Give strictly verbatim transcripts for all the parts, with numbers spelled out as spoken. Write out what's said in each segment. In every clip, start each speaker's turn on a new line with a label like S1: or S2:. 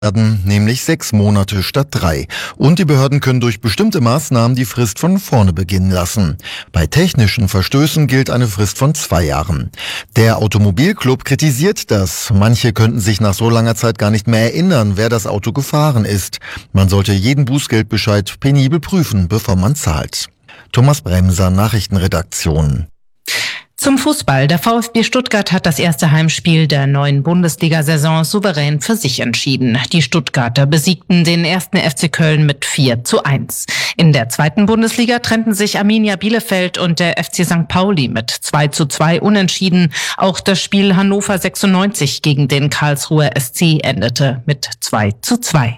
S1: werden, nämlich sechs Monate statt drei. Und die Behörden können durch bestimmte Maßnahmen die Frist von vorne beginnen lassen. Bei technischen Verstößen gilt eine Frist von zwei Jahren. Der Automobilclub kritisiert das. Manche könnten sich nach so langer Zeit gar nicht mehr erinnern, wer das Auto gefahren ist. Man sollte jeden Bußgeldbescheid penibel prüfen, bevor man zahlt. Thomas Bremser, Nachrichtenredaktion.
S2: Zum Fußball. Der VfB Stuttgart hat das erste Heimspiel der neuen Bundesliga-Saison souverän für sich entschieden. Die Stuttgarter besiegten den ersten F C Köln mit vier zu eins. In der zweiten Bundesliga trennten sich Arminia Bielefeld und der F C Sankt Pauli mit zwei zu zwei unentschieden. Auch das Spiel Hannover sechsundneunzig gegen den Karlsruher S C endete mit zwei zu zwei.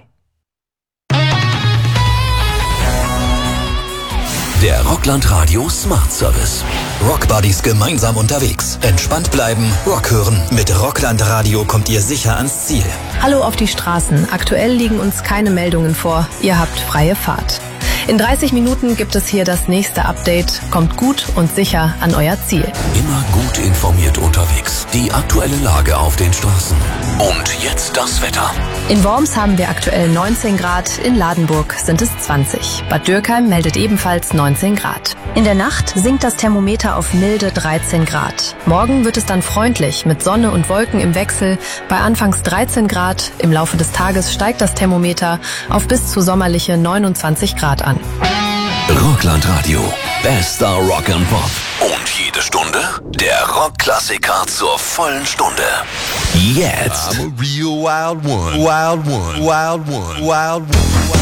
S3: Der Rockland Radio Smart Service. Rockbuddies gemeinsam unterwegs. Entspannt bleiben, Rock hören. Mit Rockland Radio kommt ihr sicher ans Ziel.
S4: Hallo auf die Straßen. Aktuell liegen uns keine Meldungen vor. Ihr habt freie Fahrt. In dreißig Minuten gibt es hier das nächste Update. Kommt gut und sicher an euer Ziel.
S3: Immer gut informiert unterwegs. Die aktuelle Lage auf den Straßen. Und jetzt das Wetter.
S4: In Worms haben wir aktuell neunzehn Grad, in Ladenburg sind es zwanzig. Bad Dürkheim meldet ebenfalls neunzehn Grad. In der Nacht sinkt das Thermometer auf milde dreizehn Grad. Morgen wird es dann freundlich mit Sonne und Wolken im Wechsel bei anfangs dreizehn Grad. Im Laufe des Tages steigt das Thermometer auf bis zu sommerliche neunundzwanzig Grad an.
S3: Rockland Radio. Bester Rock and Pop. Und jede Stunde der Rockklassiker zur vollen Stunde. Jetzt.
S5: I'm a real wild one. Wild one. Wild one. Wild one.